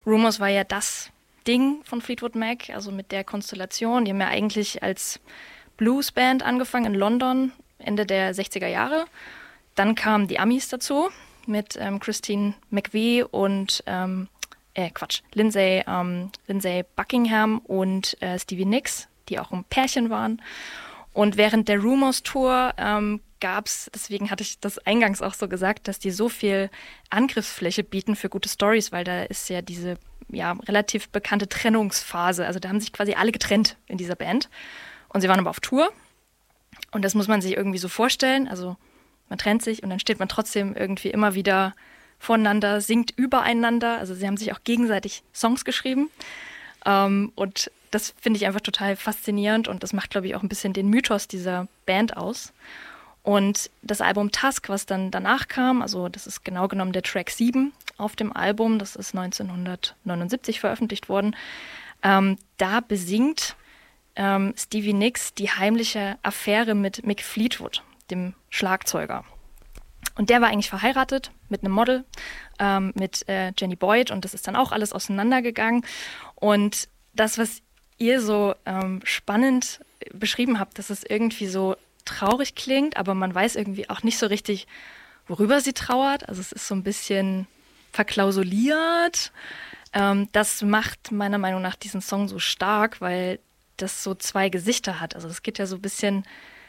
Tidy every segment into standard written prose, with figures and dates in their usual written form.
Rumours war ja das Ding von Fleetwood Mac, also mit der Konstellation. Die haben ja eigentlich als Bluesband angefangen in London, Ende der 60er Jahre. Dann kamen die Amis dazu mit Christine McVie und Lindsay Buckingham und Stevie Nicks, die auch ein Pärchen waren. Und während der Rumours-Tour gab es, deswegen hatte ich das eingangs auch so gesagt, dass die so viel Angriffsfläche bieten für gute Stories, weil da ist ja diese relativ bekannte Trennungsphase. Also da haben sich quasi alle getrennt in dieser Band. Und sie waren aber auf Tour. Und das muss man sich irgendwie so vorstellen. Also man trennt sich und dann steht man trotzdem irgendwie immer wieder voneinander, singt übereinander. Also sie haben sich auch gegenseitig Songs geschrieben. Und das finde ich einfach total faszinierend und das macht, glaube ich, auch ein bisschen den Mythos dieser Band aus. Und das Album Tusk, was dann danach kam, also das ist genau genommen der Track 7 auf dem Album, das ist 1979 veröffentlicht worden, da besingt Stevie Nicks die heimliche Affäre mit Mick Fleetwood, dem Schlagzeuger. Und der war eigentlich verheiratet mit einem Model, mit Jenny Boyd, und das ist dann auch alles auseinandergegangen. Und das, was ihr so spannend beschrieben habt, dass es irgendwie so traurig klingt, aber man weiß irgendwie auch nicht so richtig, worüber sie trauert. Also es ist so ein bisschen verklausuliert. Das macht meiner Meinung nach diesen Song so stark, weil das so zwei Gesichter hat. Also es geht ja so ein bisschen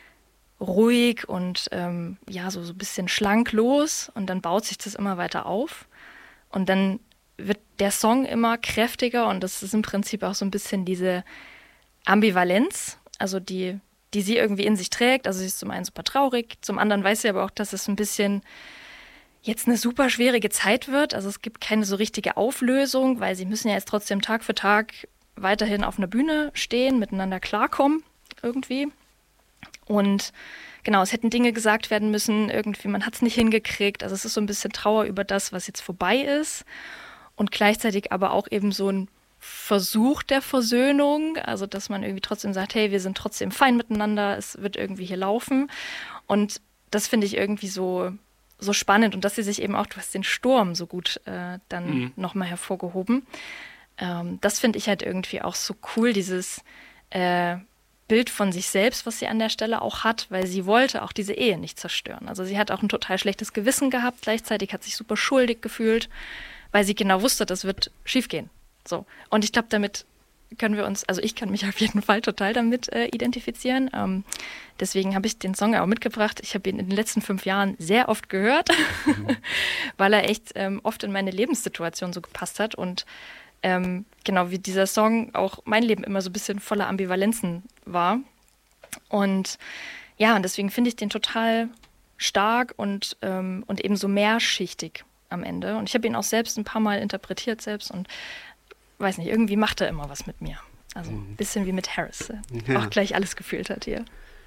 ruhig und so ein bisschen schlank los und dann baut sich das immer weiter auf und dann wird der Song immer kräftiger und das ist im Prinzip auch so ein bisschen diese Ambivalenz, also die sie irgendwie in sich trägt. Also sie ist zum einen super traurig, zum anderen weiß sie aber auch, dass es ein bisschen jetzt eine super schwierige Zeit wird. Also es gibt keine so richtige Auflösung, weil sie müssen ja jetzt trotzdem Tag für Tag weiterhin auf einer Bühne stehen, miteinander klarkommen irgendwie. Und genau, es hätten Dinge gesagt werden müssen, irgendwie, man hat es nicht hingekriegt. Also es ist so ein bisschen Trauer über das, was jetzt vorbei ist. Und gleichzeitig aber auch eben so ein Versuch der Versöhnung. Also dass man irgendwie trotzdem sagt, hey, wir sind trotzdem fein miteinander, es wird irgendwie hier laufen. Und das finde ich irgendwie so spannend. Und dass sie sich eben auch, du hast den Sturm so gut dann nochmal hervorgehoben. Das finde ich halt irgendwie auch so cool, dieses Bild von sich selbst, was sie an der Stelle auch hat, weil sie wollte auch diese Ehe nicht zerstören. Also sie hat auch ein total schlechtes Gewissen gehabt, gleichzeitig hat sich super schuldig gefühlt, weil sie genau wusste, das wird schiefgehen. So. Und ich glaube, damit können wir uns, also ich kann mich auf jeden Fall total damit identifizieren. Deswegen habe ich den Song auch mitgebracht. Ich habe ihn in den letzten 5 Jahren sehr oft gehört, weil er echt oft in meine Lebenssituation so gepasst hat und genau wie dieser Song auch mein Leben immer so ein bisschen voller Ambivalenzen war. Und ja, und deswegen finde ich den total stark und eben so mehrschichtig am Ende. Und ich habe ihn auch selbst ein paar Mal interpretiert selbst und weiß nicht, irgendwie macht er immer was mit mir. Also ein bisschen wie mit Harris, auch gleich alles gefühlt hat hier.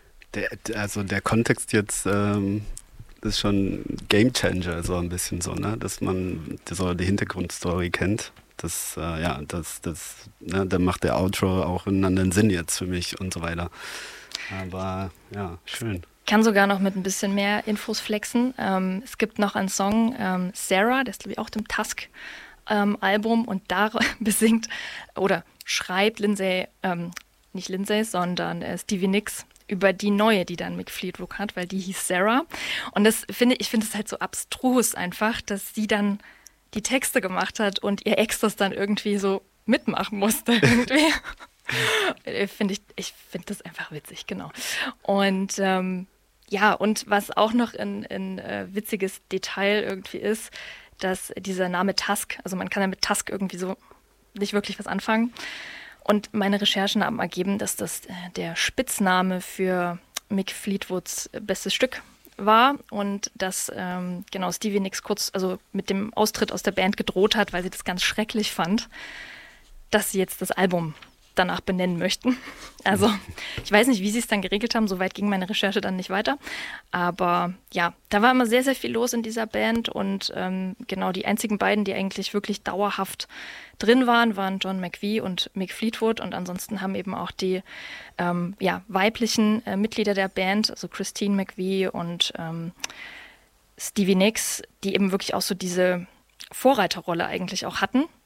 Der Kontext jetzt ist schon Game Changer, so ein bisschen so, ne? Dass man so die Hintergrundstory kennt. Da macht der Outro auch einen anderen Sinn jetzt für mich und so weiter. Aber ja, schön. Kann sogar noch mit ein bisschen mehr Infos flexen. Es gibt noch einen Song, Sarah, der ist glaube ich auch dem Tusk Album und da besingt oder schreibt Lindsay, nicht Lindsay, sondern Stevie Nicks über die neue, die dann Mick Fleetwood hat, weil die hieß Sarah. Und ich finde es halt so abstrus einfach, dass sie dann die Texte gemacht hat und ihr Ex das dann irgendwie so mitmachen musste irgendwie. Ich finde das einfach witzig, genau. Und und was auch noch ein witziges Detail irgendwie ist, dass dieser Name Tusk, also man kann ja mit Tusk irgendwie so nicht wirklich was anfangen. Und meine Recherchen haben ergeben, dass das der Spitzname für Mick Fleetwoods bestes Stück war und dass Stevie Nicks kurz mit dem Austritt aus der Band gedroht hat, weil sie das ganz schrecklich fand, dass sie jetzt das Album danach benennen möchten. Also ich weiß nicht, wie sie es dann geregelt haben, soweit ging meine Recherche dann nicht weiter. Aber ja, da war immer sehr, sehr viel los in dieser Band und die einzigen beiden, die eigentlich wirklich dauerhaft drin waren John McVie und Mick Fleetwood und ansonsten haben eben auch die weiblichen Mitglieder der Band, also Christine McVie und Stevie Nicks, die eben wirklich auch so diese Vorreiterrolle eigentlich auch hatten.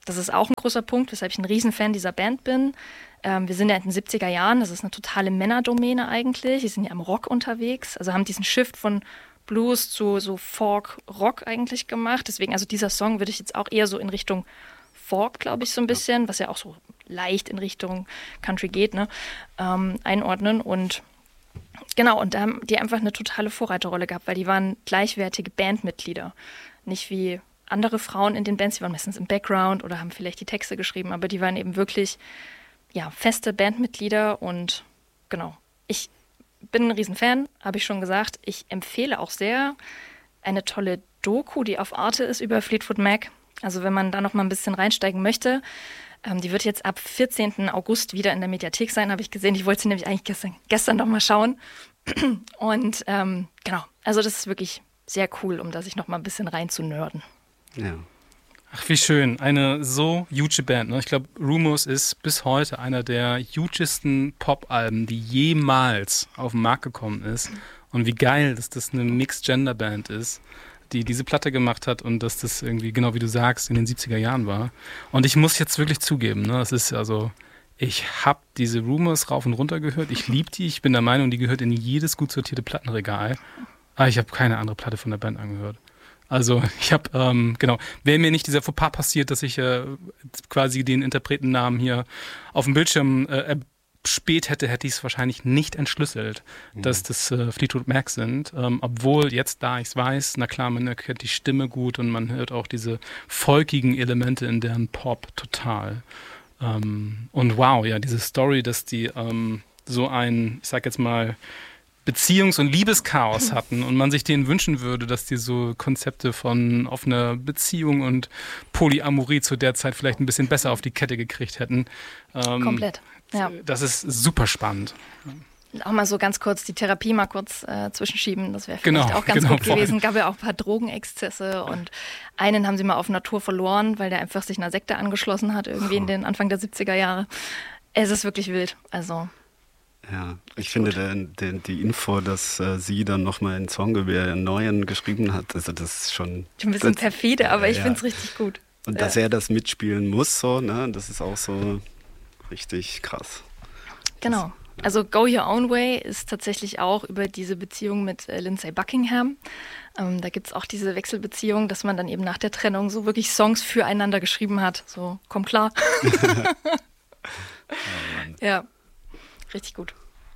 Das ist auch ein großer Punkt, weshalb ich ein Riesenfan dieser Band bin. Wir sind ja in den 70er Jahren, das ist eine totale Männerdomäne eigentlich. Die sind ja im Rock unterwegs, also haben diesen Shift von Blues zu so Folk-Rock eigentlich gemacht. Deswegen, also dieser Song würde ich jetzt auch eher so in Richtung Folk, glaube ich, so ein bisschen, was ja auch so leicht in Richtung Country geht, ne, einordnen. Und genau, und da haben die einfach eine totale Vorreiterrolle gehabt, weil die waren gleichwertige Bandmitglieder. Nicht wie andere Frauen in den Bands, die waren meistens im Background oder haben vielleicht die Texte geschrieben, aber die waren eben wirklich feste Bandmitglieder und genau. Ich bin ein Riesenfan, habe ich schon gesagt. Ich empfehle auch sehr eine tolle Doku, die auf Arte ist über Fleetwood Mac. Also wenn man da noch mal ein bisschen reinsteigen möchte, die wird jetzt ab 14. August wieder in der Mediathek sein, habe ich gesehen. Ich wollte sie nämlich eigentlich gestern noch mal schauen. Und genau, also das ist wirklich sehr cool, um da sich noch mal ein bisschen rein zu nerden. Ja. Ach, wie schön. Eine so huge Band. Ne? Ich glaube, Rumours ist bis heute einer der hugesten Pop-Alben, die jemals auf den Markt gekommen ist. Und wie geil, dass das eine Mixed-Gender-Band ist, die diese Platte gemacht hat und dass das irgendwie, genau wie du sagst, in den 70er Jahren war. Und ich muss jetzt wirklich zugeben, ne, das ist also, ich habe diese Rumours rauf und runter gehört. Ich liebe die. Ich bin der Meinung, die gehört in jedes gut sortierte Plattenregal. Aber ich habe keine andere Platte von der Band angehört. Also ich habe, genau, wäre mir nicht dieser Fauxpas passiert, dass ich quasi den Interpretennamen hier auf dem Bildschirm spät hätte ich es wahrscheinlich nicht entschlüsselt, dass das Fleetwood Mac sind. Obwohl jetzt, da ich es weiß, na klar, man erkennt die Stimme gut und man hört auch diese folkigen Elemente in deren Pop total. Und wow, ja, diese Story, dass die so ein, ich sag jetzt mal, Beziehungs- und Liebeschaos hatten und man sich denen wünschen würde, dass die so Konzepte von offener Beziehung und Polyamorie zu der Zeit vielleicht ein bisschen besser auf die Kette gekriegt hätten. Komplett, ja. Das ist super spannend. Auch mal so ganz kurz die Therapie mal kurz zwischenschieben, das wäre vielleicht auch ganz gut gewesen. Gab ja auch ein paar Drogenexzesse und einen haben sie mal auf Natur verloren, weil der einfach sich einer Sekte angeschlossen hat, irgendwie in den Anfang der 70er Jahre. Es ist wirklich wild, also... Ja, ich finde die Info, dass sie dann nochmal einen Song über einen neuen geschrieben hat, also das ist schon... Ein bisschen perfide, aber ich finde es richtig gut. Und dass er das mitspielen muss, so, ne, das ist auch so richtig krass. Genau. Also Go Your Own Way ist tatsächlich auch über diese Beziehung mit Lindsey Buckingham. Da gibt es auch diese Wechselbeziehung, dass man dann eben nach der Trennung so wirklich Songs füreinander geschrieben hat. So, komm klar. Ja. Richtig gut.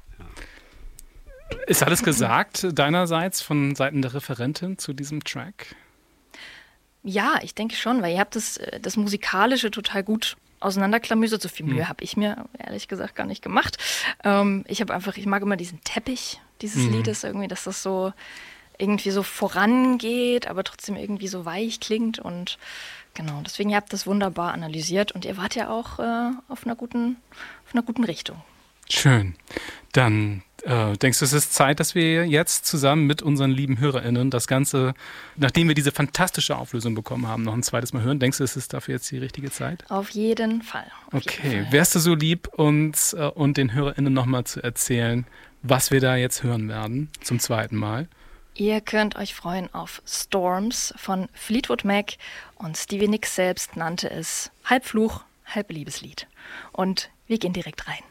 Ist alles gesagt deinerseits von Seiten der Referentin zu diesem Track? Ja, ich denke schon, weil ihr habt das Musikalische total gut auseinanderklamüsert. So viel Mühe habe ich mir ehrlich gesagt gar nicht gemacht. Ich mag immer diesen Teppich dieses Liedes irgendwie, dass das so irgendwie so vorangeht, aber trotzdem irgendwie so weich klingt und genau, deswegen ihr habt das wunderbar analysiert und ihr wart ja auch auf einer guten Richtung. Schön. Dann denkst du, es ist Zeit, dass wir jetzt zusammen mit unseren lieben HörerInnen das Ganze, nachdem wir diese fantastische Auflösung bekommen haben, noch ein zweites Mal hören? Denkst du, es ist dafür jetzt die richtige Zeit? Auf jeden Fall. Okay. Wärst du so lieb, uns und den HörerInnen nochmal zu erzählen, was wir da jetzt hören werden zum zweiten Mal? Ihr könnt euch freuen auf Storms von Fleetwood Mac und Stevie Nicks selbst nannte es halb Fluch, halb Liebeslied. Und wir gehen direkt rein.